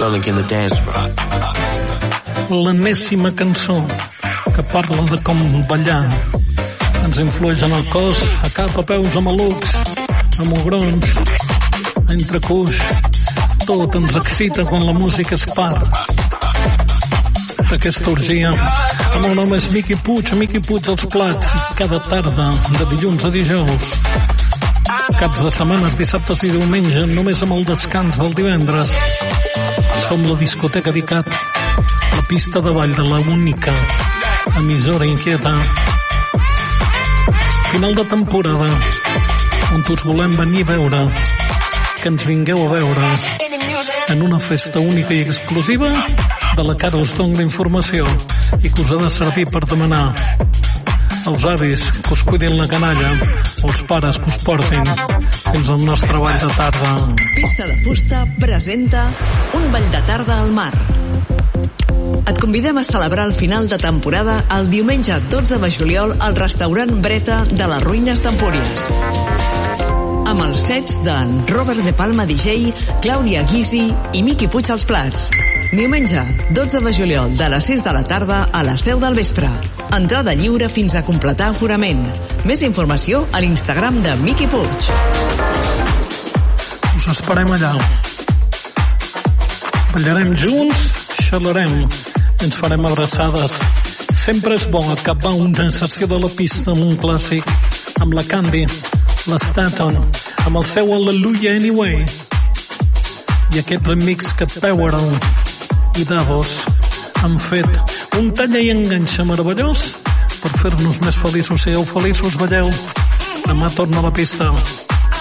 Sonic in the dance floor. L'enèsima cançó que parla de com ballar ens influeix en el cos, a cap, a peus, a malucs, a mugrons, a entrecuix. Tot ens excita quan la música es part d'aquesta orgia. El meu nom és Miqui Puig als plats, i cada tarda, de dilluns a dijous, caps de setmana, dissabtes i diumenge, només amb el descans del divendres, som la discoteca DICAT, la pista de ball de la única emissora inquieta. Final de temporada, on us volem venir a veure, que ens vingueu a veure en una festa única i exclusiva de la que ara us dono la informació i que us ha de servir per demanar als avis que us cuidin la canalla o els pares que us portin fins al nostre ball de tarda. Pista de Fusta presenta un ball de tarda al mar. Et convidem a celebrar el final de temporada el diumenge 12 de juliol al restaurant Breta de les Ruïnes d'Empúries, amb els sets d'en Robert de Palma DJ, Clàudia Guisi i Miqui Puig als plats. Diumenge 12 de juliol de les 6 de la tarda a les 10 del vespre. Entrada lliure fins a completar aforament. Més informació a l'Instagram de Miqui Puig. Us esperem allà. Ballarem junts, xalarem, ens farem abraçades. Sempre és bo acabar una sessió de la pista amb un clàssic, amb la Candy, la Staton, amb el seu Hallelujah Anyway, i aquest remix que Powerol i Davos han fet un talla i enganxa meravellós per fer-nos més feliços. Sigueu feliços, balleu. Demà torna a la pista.